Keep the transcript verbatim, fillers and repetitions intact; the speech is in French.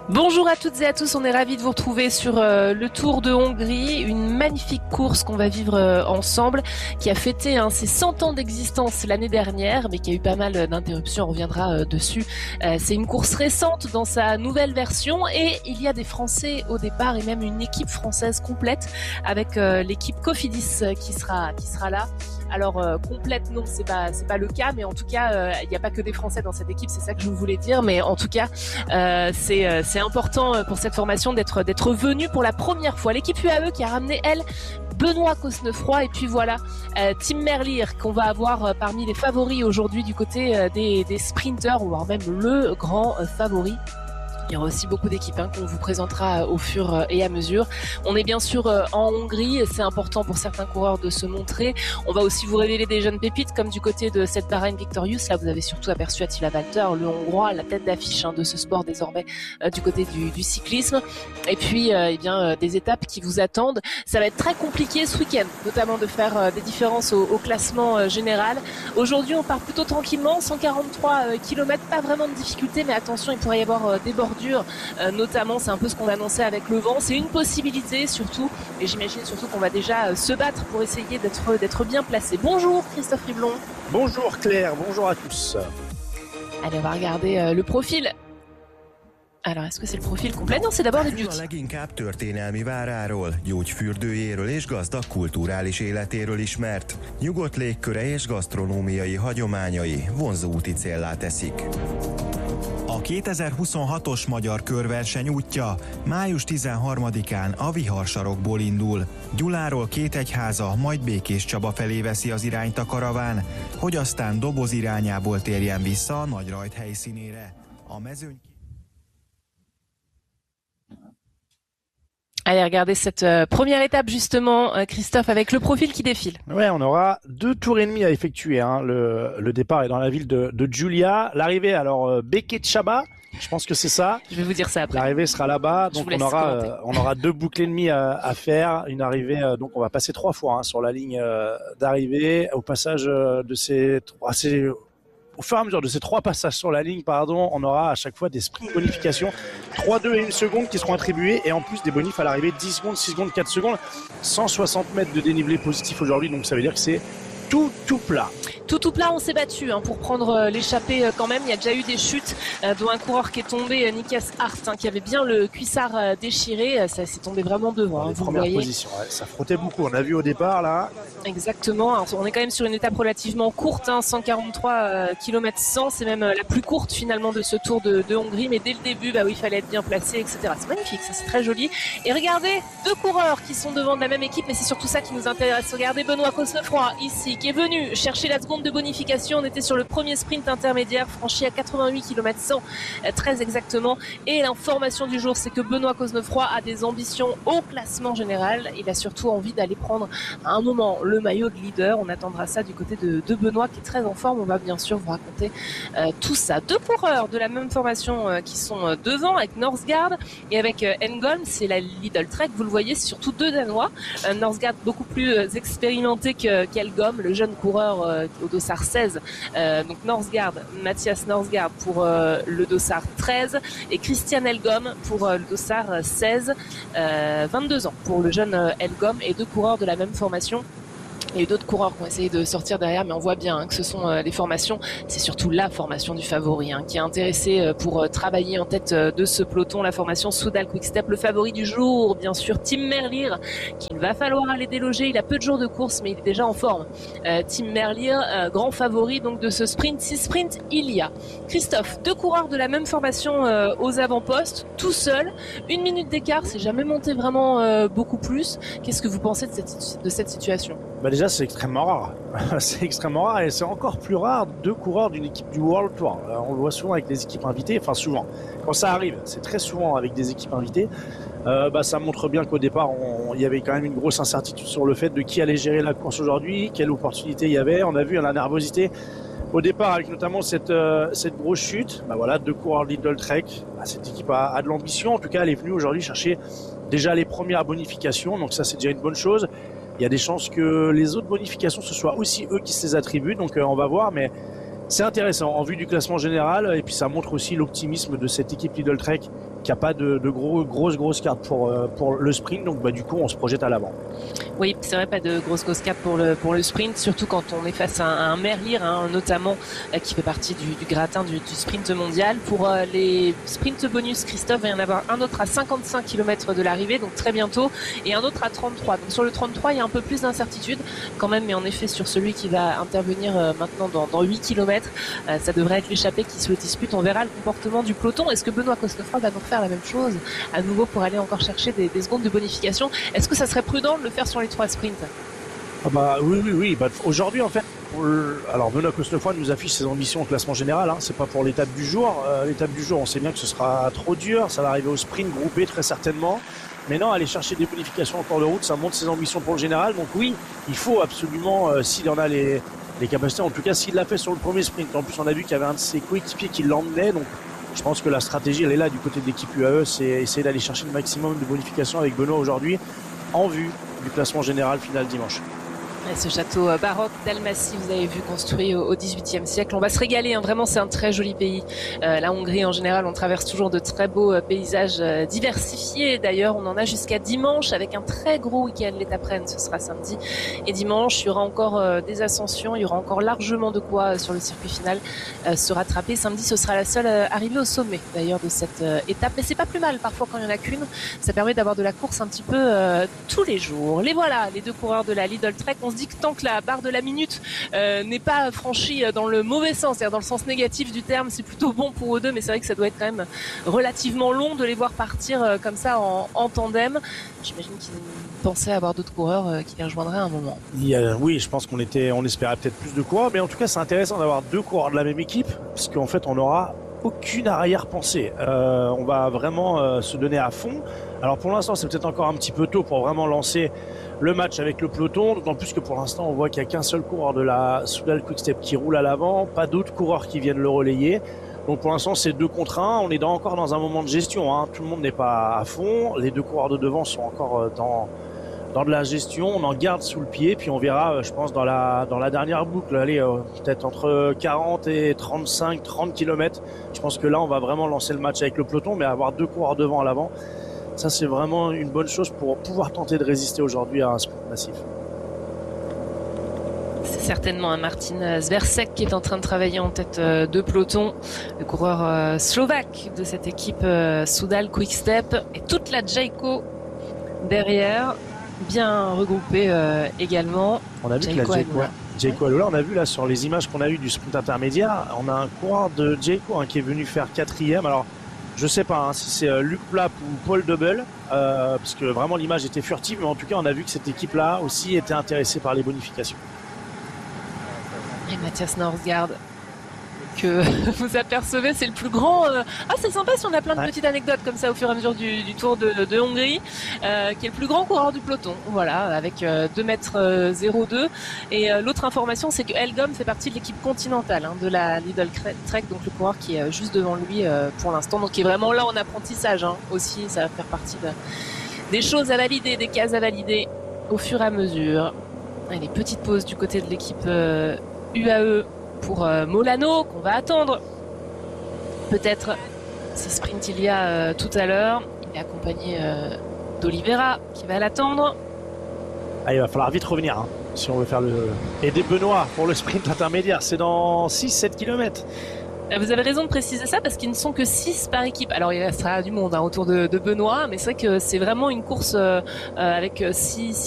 Bonjour à toutes et à tous, on est ravis de vous retrouver sur euh, le Tour de Hongrie, une magnifique course qu'on va vivre euh, ensemble, qui a fêté hein, ses cent ans d'existence l'année dernière, mais qui a eu pas mal d'interruptions, on reviendra euh, dessus. Euh, c'est une course récente dans sa nouvelle version et il y a des Français au départ et même une équipe française complète avec euh, l'équipe Cofidis euh, qui sera qui sera là. Alors euh, complète non, c'est pas c'est pas le cas, mais en tout cas il euh, n'y a pas que des Français dans cette équipe, c'est ça que je voulais dire, mais en tout cas euh, c'est euh, c'est important pour cette formation d'être d'être venue pour la première fois. L'équipe U A E qui a ramené elle Benoît Cosnefroy et puis voilà euh, Tim Merlier qu'on va avoir euh, parmi les favoris aujourd'hui du côté euh, des, des sprinters, voire même le grand euh, favori. Il y aura aussi beaucoup d'équipes hein, qu'on vous présentera au fur et à mesure. On est bien sûr en Hongrie, c'est important pour certains coureurs de se montrer. On va aussi vous révéler des jeunes pépites comme du côté de cette Bahrain Victorious. Là, vous avez surtout aperçu Attila Valter, le Hongrois, la tête d'affiche hein, de ce sport désormais euh, du côté du, du cyclisme. Et puis, euh, eh bien, euh, des étapes qui vous attendent. Ça va être très compliqué ce week-end, notamment de faire euh, des différences au, au classement euh, général. Aujourd'hui, on part plutôt tranquillement, cent quarante-trois kilomètres, pas vraiment de difficulté, mais attention, il pourrait y avoir euh, des bords dur, euh, notamment c'est un peu ce qu'on annonçait avec le vent, c'est une possibilité surtout, et j'imagine surtout qu'on va déjà euh, se battre pour essayer d'être d'être bien placé. Bonjour Christophe Riblon. Bonjour Claire, bonjour à tous. Allez, on va regarder euh, le profil. Alors, est-ce que c'est le profil complet? Non, c'est d'abord des beauty. A leginkább történelmi váráról, gyógyfürdőjéről és gazdag kulturális életéről ismert. Nyugodt légköre és gasztronómiai hagyományai vonzó úti céllá teszik. A kétezer-huszonhatos magyar körverseny útja május tizenharmadikán a Viharsarokból indul. Gyuláról Kétegyháza, majd Békés Csaba felé veszi az irányt a karaván, hogy aztán Doboz irányából térjen vissza a Nagyrajt helyszínére. A mezőny... Allez, regardez cette euh, première étape justement, euh, Christophe, avec le profil qui défile. Ouais, on aura deux tours et demi à effectuer. Hein. Le, le départ est dans la ville de, de Giulia. L'arrivée, alors euh, Békés Csaba, je pense que c'est ça. Je vais vous dire ça après. L'arrivée sera là-bas, donc on aura, euh, on aura deux boucles et demie à, à faire. Une arrivée, euh, donc on va passer trois fois hein, sur la ligne euh, d'arrivée. Au passage euh, de ces trois... Ces, Au fur et à mesure de ces trois passages sur la ligne, pardon, on aura à chaque fois des sprints bonifications, trois, deux et une seconde qui seront attribués et en plus des bonifs à l'arrivée, dix secondes, six secondes, quatre secondes, cent soixante mètres de dénivelé positif aujourd'hui, donc ça veut dire que c'est tout, tout plat. Tout tout plat, on s'est battu hein, pour prendre euh, l'échappée euh, quand même. Il y a déjà eu des chutes, euh, dont un coureur qui est tombé, euh, Nikas Hart, hein, qui avait bien le cuissard euh, déchiré. Euh, ça s'est tombé vraiment devant. Hein, les vous premières voyez. positions, ouais, ça frottait beaucoup. On a vu au départ là. Exactement. Alors, on est quand même sur une étape relativement courte, hein, cent quarante-trois kilomètres cent. C'est même euh, la plus courte finalement de ce Tour de, de Hongrie. Mais dès le début, bah oui, il fallait être bien placé, et cetera. C'est magnifique, ça c'est très joli. Et regardez, deux coureurs qui sont devant de la même équipe, mais c'est surtout ça qui nous intéresse. Regardez Benoît Cosnefroy ici, qui est venu chercher la seconde de bonification. On était sur le premier sprint intermédiaire franchi à quatre-vingt-huit kilomètres cent, très exactement. Et l'information du jour, c'est que Benoît Cosnefroy a des ambitions au classement général. Il a surtout envie d'aller prendre à un moment le maillot de leader. On attendra ça du côté de, de Benoît qui est très en forme. On va bien sûr vous raconter euh, tout ça. Deux coureurs de la même formation euh, qui sont euh, devant avec Norsgaard et avec euh, Engholm. C'est la Lidl Trek. Vous le voyez, c'est surtout deux Danois. Euh, Norsgaard beaucoup plus euh, expérimenté que, qu'Engholm, le jeune coureur euh, au dossard seize. Euh, donc Norsgaard, Mathias Norsgaard pour euh, le dossard treize et Christian Engholm pour euh, le dossard seize, euh, vingt-deux ans pour le jeune euh, Engholm, et deux coureurs de la même formation. Il y a eu d'autres coureurs qui ont essayé de sortir derrière, mais on voit bien hein, que ce sont euh, des formations, c'est surtout la formation du favori hein, qui est intéressée euh, pour euh, travailler en tête euh, de ce peloton, la formation Soudal Quick-Step, le favori du jour, bien sûr, Tim Merlier, qu'il va falloir aller déloger, il a peu de jours de course, mais il est déjà en forme. Euh, Tim Merlier, euh, grand favori donc de ce sprint, si sprint il y a. Christophe, deux coureurs de la même formation euh, aux avant-postes, tout seul, une minute d'écart, c'est jamais monté vraiment euh, beaucoup plus. Qu'est-ce que vous pensez de cette, de cette situation ? Bah déjà c'est extrêmement rare, c'est extrêmement rare et c'est encore plus rare deux coureurs d'une équipe du World Tour. On le voit souvent avec des équipes invitées, enfin souvent, quand ça arrive, c'est très souvent avec des équipes invitées. Euh, bah, ça montre bien qu'au départ il y avait quand même une grosse incertitude sur le fait de qui allait gérer la course aujourd'hui, quelle opportunité il y avait. On a vu la nervosité au départ avec notamment cette, euh, cette grosse chute. Bah, voilà, deux coureurs de Lidl Trek, bah, cette équipe a, a de l'ambition, en tout cas elle est venue aujourd'hui chercher déjà les premières bonifications, donc ça c'est déjà une bonne chose. Il y a des chances que les autres bonifications, ce soit aussi eux qui se les attribuent, donc euh, on va voir, mais C'est intéressant en vue du classement général et puis ça montre aussi l'optimisme de cette équipe Lidl Trek qui n'a pas de, de gros, grosses grosses cartes pour, pour le sprint, donc bah, du coup on se projette à l'avant. Oui, c'est vrai, pas de grosses grosses cartes pour le, pour le sprint, surtout quand on est face à un, à un Merlier, hein, notamment, euh, qui fait partie du, du gratin du, du sprint mondial. Pour euh, les sprints bonus, Christophe, il va y en avoir un autre à cinquante-cinq kilomètres de l'arrivée, donc très bientôt, et un autre à trente-trois. Donc sur le trente-trois, il y a un peu plus d'incertitude quand même, mais en effet sur celui qui va intervenir euh, maintenant dans, dans huit kilomètres, euh, ça devrait être l'échappée qui se le dispute. On verra le comportement du peloton. Est-ce que Benoît Cosnefroy va nous faire la même chose à nouveau pour aller encore chercher des, des secondes de bonification? Est-ce que ça serait prudent de le faire sur les trois sprints? Ah bah oui oui oui. Bah, aujourd'hui en fait, le... alors Benoît Cosnefroy nous affiche ses ambitions au classement général. Hein. C'est pas pour l'étape du jour. Euh, l'étape du jour, on sait bien que ce sera trop dur. Ça va arriver au sprint groupé très certainement. Mais non, aller chercher des bonifications en cours de route, ça montre ses ambitions pour le général. Donc oui, il faut absolument, euh, s'il en a les les capacités, en tout cas s'il l'a fait sur le premier sprint. En plus, on a vu qu'il y avait un de ses coéquipiers qui l'emmenait. Donc je pense que la stratégie, elle est là du côté de l'équipe U A E, c'est essayer d'aller chercher le maximum de bonifications avec Benoît aujourd'hui, en vue du classement général final dimanche. Et ce château baroque d'Almaty, vous avez vu, construit au dix-huitième siècle. On va se régaler, hein. Vraiment, c'est un très joli pays. Euh, la Hongrie, en général, on traverse toujours de très beaux euh, paysages euh, diversifiés. D'ailleurs, on en a jusqu'à dimanche avec un très gros week-end. L'étape reine, ce sera samedi et dimanche. Il y aura encore euh, des ascensions. Il y aura encore largement de quoi euh, sur le circuit final euh, se rattraper. Samedi, ce sera la seule euh, arrivée au sommet, d'ailleurs, de cette euh, étape. Mais c'est pas plus mal, parfois, quand il n'y en a qu'une. Ça permet d'avoir de la course un petit peu euh, tous les jours. Les voilà, les deux coureurs de la Lidl Trek. On se dit que tant que la barre de la minute euh, n'est pas franchie dans le mauvais sens, c'est-à-dire dans le sens négatif du terme, c'est plutôt bon pour eux deux, mais c'est vrai que ça doit être quand même relativement long de les voir partir euh, comme ça en, en tandem. J'imagine qu'ils pensaient avoir d'autres coureurs euh, qui les rejoindraient à un moment. Il y a, oui, je pense qu'on était, on espérait peut-être plus de coureurs, mais en tout cas c'est intéressant d'avoir deux coureurs de la même équipe, puisqu'en fait on aura aucune arrière-pensée. Euh, on va vraiment euh, se donner à fond. Alors pour l'instant, c'est peut-être encore un petit peu tôt pour vraiment lancer le match avec le peloton, d'autant plus que pour l'instant, on voit qu'il n'y a qu'un seul coureur de la Soudal Quick-Step qui roule à l'avant, pas d'autres coureurs qui viennent le relayer. Donc pour l'instant, c'est deux contre un. On est dans, encore dans un moment de gestion. Hein. Tout le monde n'est pas à fond. Les deux coureurs de devant sont encore dans... dans de la gestion, on en garde sous le pied, puis on verra, je pense, dans la dans la dernière boucle, allez, euh, peut-être entre quarante et trente-cinq, trente kilomètres. Je pense que là, on va vraiment lancer le match avec le peloton, mais avoir deux coureurs devant à l'avant, ça c'est vraiment une bonne chose pour pouvoir tenter de résister aujourd'hui à un sprint massif. C'est certainement un Martin Zversek qui est en train de travailler en tête de peloton, le coureur slovaque de cette équipe Soudal Quick-Step, et toute la Jayco derrière, bien regroupée euh, également. On a vu Jayco que la Jayco, Jayco Alula, on a vu là sur les images qu'on a eues du sprint intermédiaire, on a un coureur de Jayco hein, qui est venu faire quatrième. Alors je sais pas hein, si c'est euh, Luc Plapp ou Paul Double, euh, parce que vraiment l'image était furtive, mais en tout cas on a vu que cette équipe là aussi était intéressée par les bonifications. Et Mathias Norsgaard que vous apercevez, c'est le plus grand. Euh... Ah, c'est sympa si on a plein de ouais. petites anecdotes comme ça au fur et à mesure du, du Tour de, de Hongrie, euh, qui est le plus grand coureur du peloton. Voilà, avec euh, deux mètres zéro deux. Et euh, l'autre information, c'est que Elgom fait partie de l'équipe continentale hein, de la Lidl Trek, donc le coureur qui est juste devant lui euh, pour l'instant, donc qui est vraiment là en apprentissage hein, aussi. Ça va faire partie de, des choses à valider, des cases à valider au fur et à mesure. Allez, petite pause du côté de l'équipe euh, U A E. Pour euh, Molano, qu'on va attendre. Peut-être, si sprint il y a euh, tout à l'heure. Il est accompagné euh, d'Oliveira, qui va l'attendre. Ah, il va falloir vite revenir, hein, si on veut faire le... aider Benoît pour le sprint intermédiaire. C'est dans six sept kilomètres. Vous avez raison de préciser ça, parce qu'ils ne sont que six par équipe. Alors, il restera du monde hein, autour de, de Benoît, mais c'est vrai que c'est vraiment une course euh, avec six